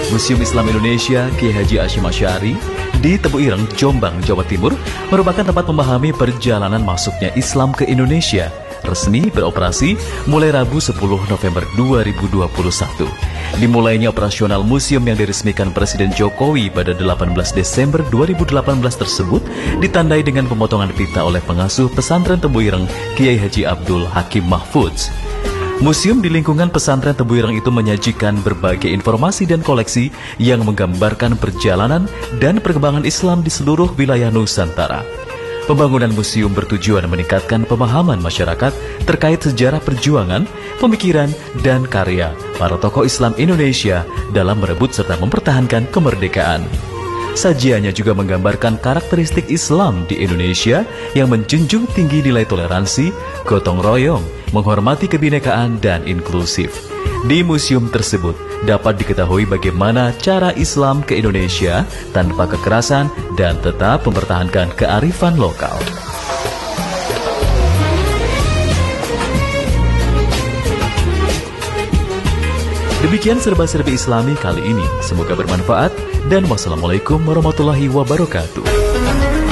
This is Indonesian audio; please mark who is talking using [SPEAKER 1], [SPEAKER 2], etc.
[SPEAKER 1] Museum Islam Indonesia Kiai Haji Hashim Asy'ari di Tebu Ireng, Jombang, Jawa Timur merupakan tempat memahami perjalanan masuknya Islam ke Indonesia. Resmi beroperasi mulai Rabu 10 November 2021. Dimulainya operasional museum yang diresmikan Presiden Jokowi pada 18 Desember 2018 tersebut ditandai dengan pemotongan pita oleh pengasuh pesantren Tebu Ireng Kiai Haji Abdul Hakim Mahfudz. Museum di lingkungan pesantren Tebu Ireng itu menyajikan berbagai informasi dan koleksi yang menggambarkan perjalanan dan perkembangan Islam di seluruh wilayah Nusantara. Pembangunan museum bertujuan meningkatkan pemahaman masyarakat terkait sejarah perjuangan, pemikiran, dan karya para tokoh Islam Indonesia dalam merebut serta mempertahankan kemerdekaan. Sajiannya juga menggambarkan karakteristik Islam di Indonesia yang menjunjung tinggi nilai toleransi, gotong royong, menghormati kebinekaan, dan inklusif. Di museum tersebut dapat diketahui bagaimana cara Islam ke Indonesia tanpa kekerasan dan tetap mempertahankan kearifan lokal. Demikian serba-serbi Islami kali ini. Semoga bermanfaat dan wassalamualaikum warahmatullahi wabarakatuh.